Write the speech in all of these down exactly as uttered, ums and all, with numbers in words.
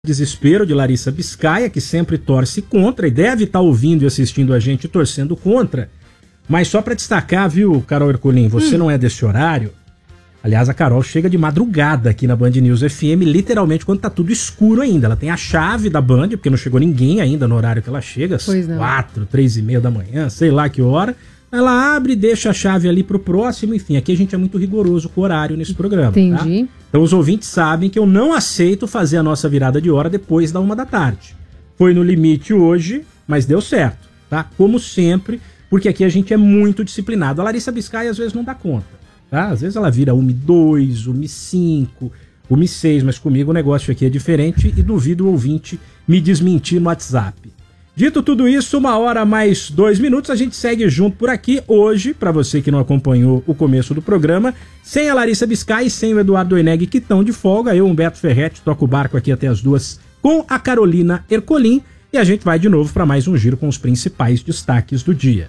Desespero de Larissa Biscaia, que sempre torce contra e deve estar ouvindo e assistindo a gente torcendo contra. Mas só para destacar, viu, Carol Ercolim, você hum. não é desse horário. Aliás, a Carol chega de madrugada aqui na Band News F M, literalmente quando tá tudo escuro ainda. Ela tem a chave da Band, porque não chegou ninguém ainda no horário que ela chega, às quatro, três e meia da manhã, sei lá que hora. Ela abre e deixa a chave ali pro próximo, enfim, aqui a gente é muito rigoroso com o horário nesse programa. Entendi. Tá? Então os ouvintes sabem que eu não aceito fazer a nossa virada de hora depois da uma da tarde. Foi no limite hoje, mas deu certo, tá? Como sempre, porque aqui a gente é muito disciplinado. A Larissa Biscaia às vezes não dá conta, tá? Às vezes ela vira uma e dois, uma e cinco, uma e seis, mas comigo o negócio aqui é diferente e duvido o ouvinte me desmentir no WhatsApp. Dito tudo isso, uma hora mais dois minutos, a gente segue junto por aqui. Hoje, para você que não acompanhou o começo do programa, sem a Larissa Biscaia e sem o Eduardo Oineg, que estão de folga, eu, Humberto Ferretti, toco o barco aqui até as duas com a Carolina Ercolim, e a gente vai de novo para mais um giro com os principais destaques do dia.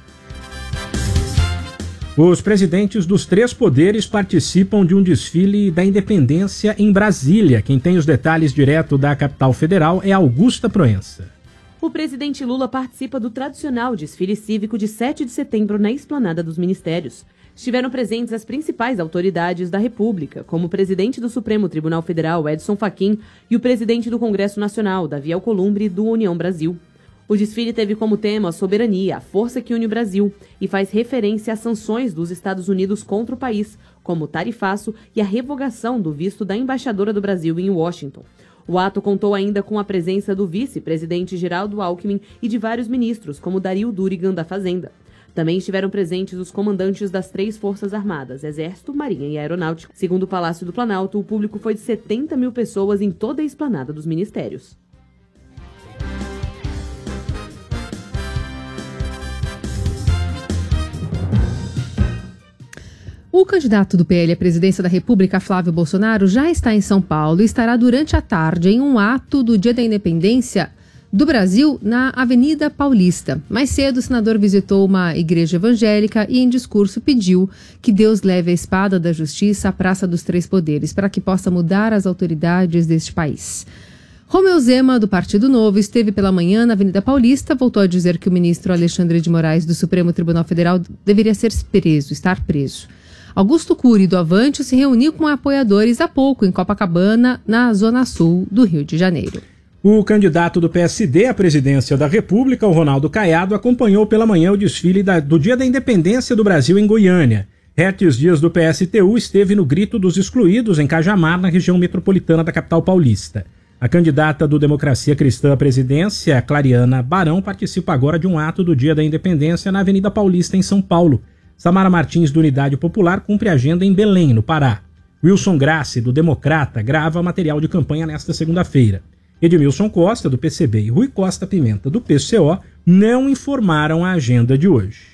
Os presidentes dos três poderes participam de um desfile da independência em Brasília. Quem tem os detalhes direto da capital federal é Augusta Proença. O presidente Lula participa do tradicional desfile cívico de sete de setembro na Esplanada dos Ministérios. Estiveram presentes as principais autoridades da República, como o presidente do Supremo Tribunal Federal, Edson Fachin, e o presidente do Congresso Nacional, Davi Alcolumbre, do União Brasil. O desfile teve como tema a soberania, a força que une o Brasil, e faz referência às sanções dos Estados Unidos contra o país, como o tarifaço e a revogação do visto da embaixadora do Brasil em Washington. O ato contou ainda com a presença do vice-presidente Geraldo Alckmin e de vários ministros, como Dario Durigan da Fazenda. Também estiveram presentes os comandantes das três Forças Armadas, Exército, Marinha e Aeronáutica. Segundo o Palácio do Planalto, o público foi de setenta mil pessoas em toda a esplanada dos ministérios. O candidato do P L à presidência da República, Flávio Bolsonaro, já está em São Paulo e estará durante a tarde em um ato do Dia da Independência do Brasil na Avenida Paulista. Mais cedo, o senador visitou uma igreja evangélica e, em discurso, pediu que Deus leve a espada da justiça à Praça dos Três Poderes para que possa mudar as autoridades deste país. Romeu Zema, do Partido Novo, esteve pela manhã na Avenida Paulista, voltou a dizer que o ministro Alexandre de Moraes, do Supremo Tribunal Federal, deveria ser preso, estar preso. Augusto Cury, do Avante, se reuniu com apoiadores há pouco em Copacabana, na zona sul do Rio de Janeiro. O candidato do P S D à presidência da República, o Ronaldo Caiado, acompanhou pela manhã o desfile da, do Dia da Independência do Brasil em Goiânia. Hertes Dias, do P S T U, esteve no Grito dos Excluídos, em Cajamar, na região metropolitana da capital paulista. A candidata do Democracia Cristã à presidência, Clariana Barão, participa agora de um ato do Dia da Independência na Avenida Paulista, em São Paulo. Samara Martins, do Unidade Popular, cumpre agenda em Belém, no Pará. Wilson Grassi, do Democrata, grava material de campanha nesta segunda-feira. Edmilson Costa, do P C B, e Rui Costa Pimenta, do P C O, não informaram a agenda de hoje.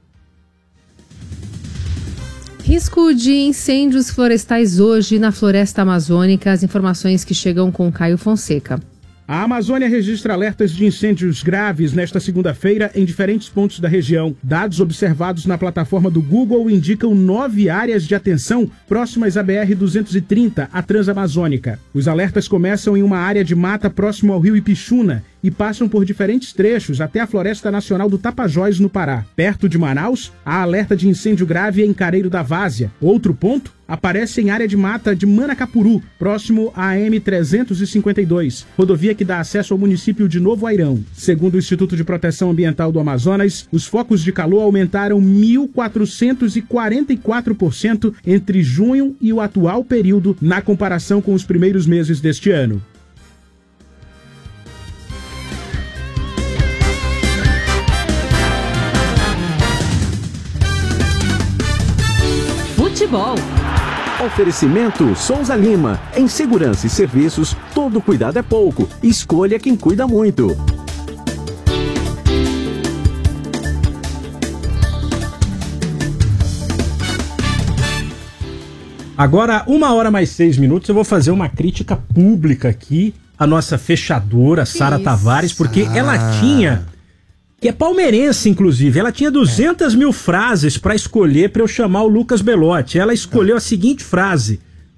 Risco de incêndios florestais hoje na floresta amazônica. As informações que chegam com Caio Fonseca. A Amazônia registra alertas de incêndios graves nesta segunda-feira em diferentes pontos da região. Dados observados na plataforma do Google indicam nove áreas de atenção próximas à B R duzentos e trinta, a Transamazônica. Os alertas começam em uma área de mata próximo ao rio Ipixuna e passam por diferentes trechos até a Floresta Nacional do Tapajós, no Pará. Perto de Manaus, há alerta de incêndio grave em Careiro da Várzea. Outro ponto aparece em área de mata de Manacapuru, próximo à M trezentos e cinquenta e dois, rodovia que dá acesso ao município de Novo Airão. Segundo o Instituto de Proteção Ambiental do Amazonas, os focos de calor aumentaram mil quatrocentos e quarenta e quatro por cento entre junho e o atual período, na comparação com os primeiros meses deste ano. Futebol. Oferecimento Souza Lima. Em segurança e serviços, todo cuidado é pouco. Escolha quem cuida muito. Agora, uma hora mais seis minutos, eu vou fazer uma crítica pública aqui à nossa fechadora, Sara Tavares, porque ah. ela tinha... que é palmeirense, inclusive. Ela tinha duzentas mil frases para escolher para eu chamar o Lucas Belotti. Ela escolheu a seguinte frase: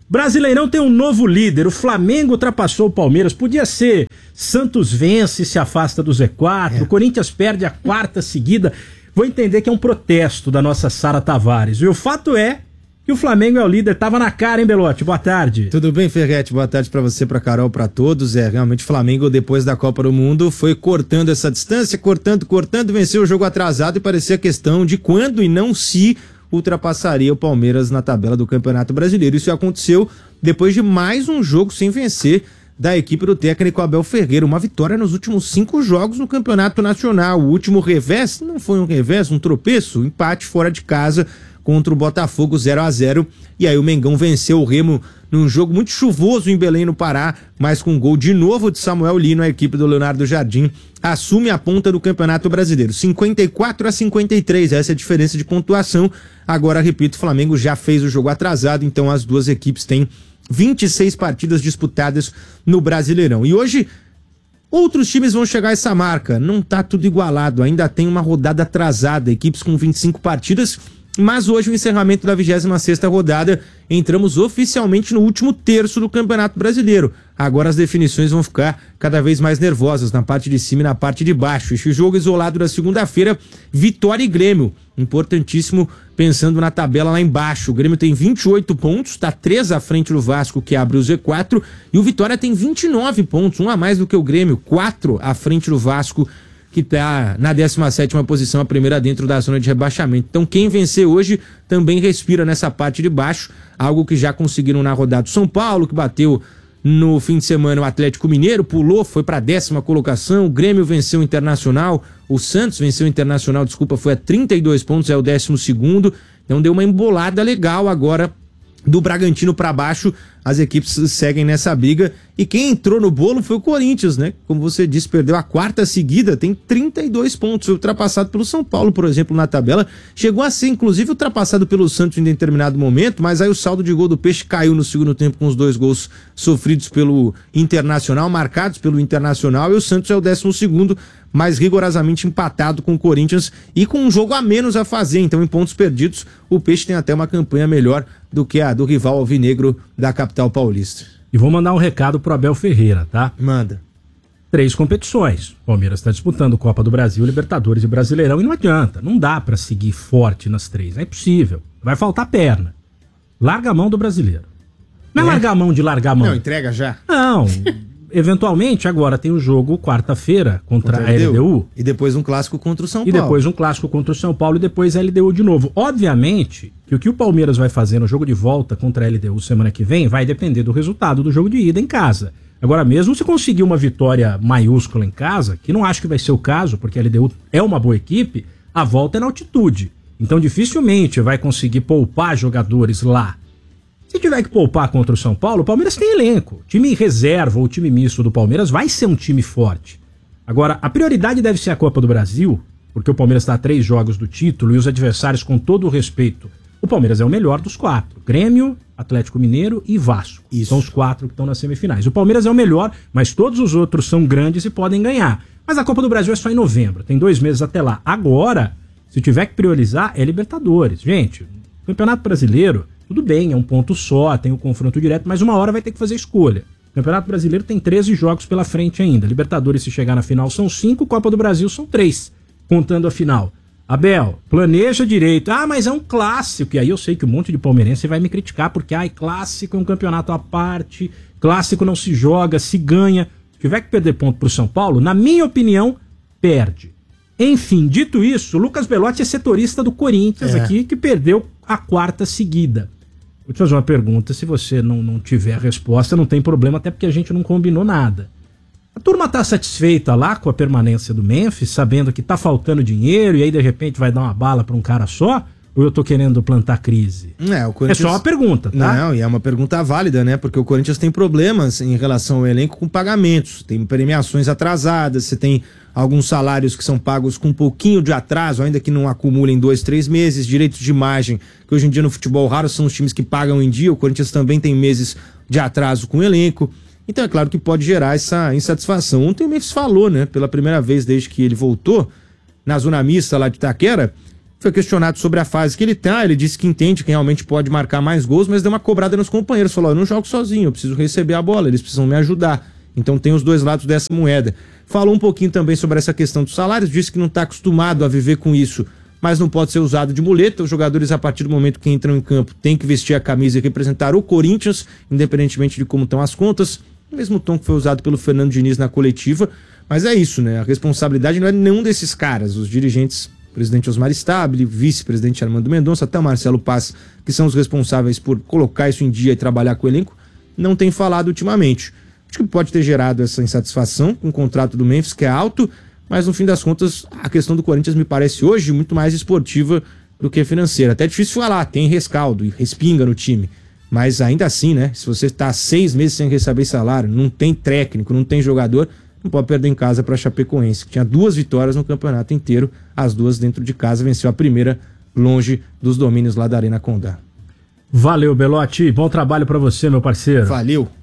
Brasileirão tem um novo líder, o Flamengo ultrapassou o Palmeiras, podia ser Santos vence e se afasta do Z quatro, é. O Corinthians perde a quarta seguida, vou entender que é um protesto da nossa Sara Tavares, e o fato é que o Flamengo é o líder, tava na cara, hein, Belotti? Boa tarde. Tudo bem, Ferretti? Boa tarde pra você, pra Carol, pra todos. É, realmente o Flamengo, depois da Copa do Mundo, foi cortando essa distância, cortando, cortando, venceu o jogo atrasado e parecia questão de quando e não se ultrapassaria o Palmeiras na tabela do Campeonato Brasileiro. Isso aconteceu depois de mais um jogo sem vencer da equipe do técnico Abel Ferreira. Uma vitória nos últimos cinco jogos no Campeonato Nacional. O último revés, não foi um revés, um tropeço, um empate fora de casa contra o Botafogo, zero a zero, e aí o Mengão venceu o Remo num jogo muito chuvoso em Belém, no Pará, mas com gol de novo de Samuel Lino. A equipe do Leonardo Jardim assume a ponta do Campeonato Brasileiro, cinquenta e quatro a cinquenta e três, essa é a diferença de pontuação. Agora, repito, o Flamengo já fez o jogo atrasado, então as duas equipes têm vinte e seis partidas disputadas no Brasileirão. E hoje outros times vão chegar a essa marca, não tá tudo igualado, ainda tem uma rodada atrasada, equipes com vinte e cinco partidas. Mas hoje, o encerramento da vigésima sexta rodada, entramos oficialmente no último terço do Campeonato Brasileiro. Agora as definições vão ficar cada vez mais nervosas na parte de cima e na parte de baixo. Este jogo isolado da segunda-feira, Vitória e Grêmio. Importantíssimo pensando na tabela lá embaixo. O Grêmio tem vinte e oito pontos, está três à frente do Vasco, que abre o Z quatro. E o Vitória tem vinte e nove pontos, um a mais do que o Grêmio, quatro à frente do Vasco, que está na décima sétima posição, a primeira dentro da zona de rebaixamento. Então quem vencer hoje também respira nessa parte de baixo, algo que já conseguiram na rodada do São Paulo, que bateu no fim de semana o Atlético Mineiro, pulou, foi para a décima colocação, o Grêmio venceu o Internacional, o Santos venceu o Internacional, desculpa, foi a trinta e dois pontos, é o décimo segundo, então deu uma embolada legal agora. Do Bragantino para baixo, as equipes seguem nessa briga. E quem entrou no bolo foi o Corinthians, né? Como você disse, perdeu a quarta seguida, tem trinta e dois pontos, foi ultrapassado pelo São Paulo, por exemplo, na tabela. Chegou a ser, inclusive, ultrapassado pelo Santos em determinado momento, mas aí o saldo de gol do Peixe caiu no segundo tempo com os dois gols sofridos pelo Internacional, marcados pelo Internacional, e o Santos é o décimo segundo, mais rigorosamente empatado com o Corinthians e com um jogo a menos a fazer. Então, em pontos perdidos, o Peixe tem até uma campanha melhor do que a do rival alvinegro da capital paulista. E vou mandar um recado pro Abel Ferreira, tá? Manda. Três competições. O Palmeiras está disputando Copa do Brasil, Libertadores e Brasileirão, e não adianta, não dá pra seguir forte nas três, é impossível. Vai faltar perna. Larga a mão do brasileiro. Não é, é largar a mão de largar a mão. Não, entrega já. Não. Eventualmente, agora tem o jogo quarta-feira contra, contra a L D U. E depois um clássico contra o São Paulo. E depois um clássico contra o São Paulo e depois a L D U de novo. Obviamente que o que o Palmeiras vai fazer no jogo de volta contra a L D U semana que vem vai depender do resultado do jogo de ida em casa. Agora, mesmo se conseguir uma vitória maiúscula em casa, que não acho que vai ser o caso, porque a L D U é uma boa equipe, a volta é na altitude. Então dificilmente vai conseguir poupar jogadores lá. Se tiver que poupar contra o São Paulo, o Palmeiras tem elenco. O time reserva ou time misto do Palmeiras vai ser um time forte. Agora, a prioridade deve ser a Copa do Brasil, porque o Palmeiras está a três jogos do título e os adversários, com todo o respeito, o Palmeiras é o melhor dos quatro. Grêmio, Atlético Mineiro e Vasco. Isso. São os quatro que estão nas semifinais. O Palmeiras é o melhor, mas todos os outros são grandes e podem ganhar. Mas a Copa do Brasil é só em novembro, tem dois meses até lá. Agora, se tiver que priorizar, é Libertadores. Gente, o Campeonato Brasileiro, tudo bem, é um ponto só, tem o confronto direto, mas uma hora vai ter que fazer escolha. O Campeonato Brasileiro tem treze jogos pela frente ainda. Libertadores, se chegar na final, são cinco, Copa do Brasil são três, contando a final. Abel, planeja direito. Ah, mas é um clássico. E aí eu sei que um monte de palmeirense vai me criticar, porque ai, clássico é um campeonato à parte, clássico não se joga, se ganha. Se tiver que perder ponto pro São Paulo, na minha opinião, perde. Enfim, dito isso, o Lucas Belotti é setorista do Corinthians é. aqui, que perdeu a quarta seguida. Vou te fazer uma pergunta, se você não, não tiver a resposta, não tem problema, até porque a gente não combinou nada. A turma tá satisfeita lá com a permanência do Memphis, sabendo que tá faltando dinheiro e aí de repente vai dar uma bala pra um cara só? Ou eu tô querendo plantar crise? É, o Corinthians... é só uma pergunta, tá? Não, e é uma pergunta válida, né? Porque o Corinthians tem problemas em relação ao elenco com pagamentos. Tem premiações atrasadas, você tem alguns salários que são pagos com um pouquinho de atraso, ainda que não acumulem dois, três meses, direitos de imagem, que hoje em dia no futebol raro são os times que pagam em dia, o Corinthians também tem meses de atraso com o elenco. Então é claro que pode gerar essa insatisfação. Ontem o Memphis falou, né? Pela primeira vez desde que ele voltou, na zona mista lá de Itaquera, Foi questionado sobre a fase que ele tá, ele disse que entende que realmente pode marcar mais gols, mas deu uma cobrada nos companheiros, falou, eu não jogo sozinho, eu preciso receber a bola, eles precisam me ajudar. Então tem os dois lados dessa moeda. Falou um pouquinho também sobre essa questão dos salários, disse que não está acostumado a viver com isso, mas não pode ser usado de muleta. Os jogadores, a partir do momento que entram em campo, têm que vestir a camisa e representar o Corinthians, independentemente de como estão as contas, o mesmo tom que foi usado pelo Fernando Diniz na coletiva. Mas é isso, né? A responsabilidade não é nenhum desses caras, os dirigentes, presidente Osmar Stabile, vice-presidente Armando Mendonça, até o Marcelo Paz, que são os responsáveis por colocar isso em dia e trabalhar com o elenco, não tem falado ultimamente. Acho que pode ter gerado essa insatisfação com o contrato do Memphis, que é alto, mas no fim das contas, a questão do Corinthians me parece hoje muito mais esportiva do que financeira. Até é difícil falar, tem rescaldo e respinga no time. Mas ainda assim, né? Se você está seis meses sem receber salário, não tem técnico, não tem jogador, não pode perder em casa para a Chapecoense, que tinha duas vitórias no campeonato inteiro, as duas dentro de casa, venceu a primeira longe dos domínios lá da Arena Condá. Valeu, Belotti. Bom trabalho para você, meu parceiro. Valeu.